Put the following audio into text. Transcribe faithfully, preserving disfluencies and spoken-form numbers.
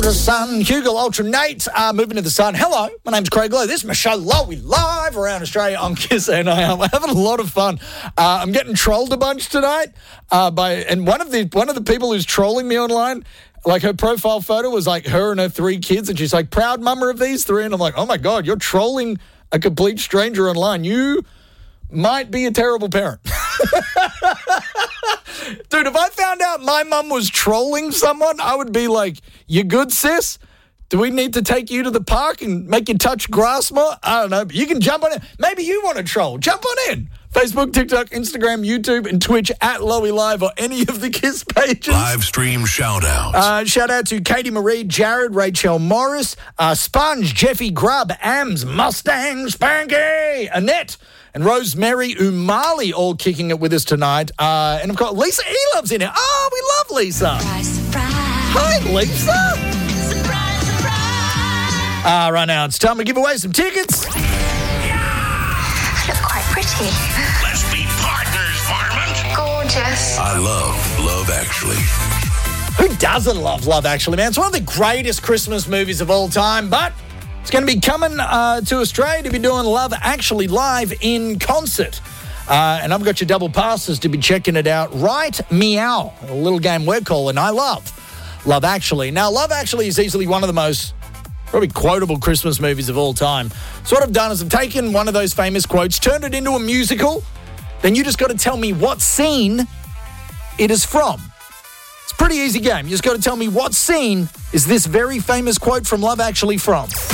the sun. Hugo Ultra Nate, uh, moving to the sun. Hello, my name's Craig Lowe. This is my show, Lowy, live around Australia on Kiss, and I am having a lot of fun. Uh, I'm getting trolled a bunch tonight uh, by, and one of the one of the people who's trolling me online, like her profile photo was like her and her three kids, and she's like, proud mama of these three, and I'm like, oh my God, you're trolling a complete stranger online. You might be a terrible parent. Dude, if I found out my mum was trolling someone, I would be like, you good, sis? Do we need to take you to the park and make you touch grass more? I don't know, but you can jump on it. Maybe you want to troll. Jump on in. Facebook, TikTok, Instagram, YouTube, and Twitch at Lowy Live or any of the Kiss pages. Live stream shout-outs. Uh, shout out to Katie Marie, Jared, Rachel Morris, uh, Sponge, Jeffy Grubb, Ams, Mustang, Spanky, Annette, and Rosemary Umali all kicking it with us tonight. Uh, and of course, Lisa E. Love's in it. Oh, we love Lisa. Surprise, surprise. Hi, Lisa. Surprise, surprise. Uh, right now, it's time to give away some tickets. Look quite pretty. Let's be partners, Varmint. Gorgeous. I love Love Actually. Who doesn't love Love Actually, man? It's one of the greatest Christmas movies of all time, but it's going to be coming uh, to Australia to be doing Love Actually live in concert. Uh, and I've got your double passes to be checking it out. Right Meow, a little game we're calling I Love Love Actually. Now, Love Actually is easily one of the most probably quotable Christmas movies of all time. So what I've done is I've taken one of those famous quotes, turned it into a musical, then you just got to tell me what scene it is from. It's a pretty easy game. You just got to tell me what scene is this very famous quote from Love Actually from.